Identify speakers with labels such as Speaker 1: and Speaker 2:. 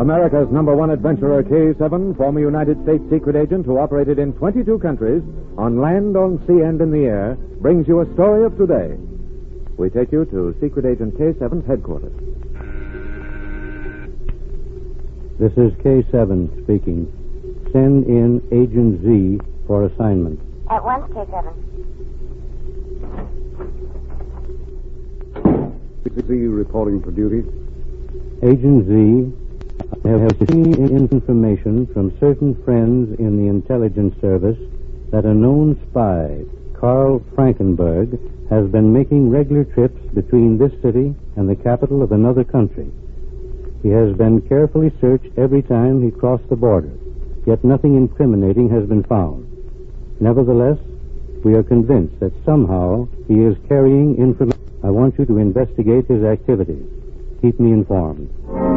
Speaker 1: America's #1 adventurer, K-7, former United States secret agent who operated in 22 countries, on land, on sea, and in the air, brings you a story of today. We take you to Secret Agent K-7's headquarters.
Speaker 2: This is K-7 speaking. Send in Agent Z for assignment.
Speaker 3: At once, K-7.
Speaker 4: Z reporting for duty.
Speaker 2: Agent Z, I have received information from certain friends in the intelligence service that a known spy, Carl Frankenberg, has been making regular trips between this city and the capital of another country. He has been carefully searched every time he crossed the border, yet nothing incriminating has been found. Nevertheless, we are convinced that somehow he is carrying information. I want you to investigate his activities. Keep me informed.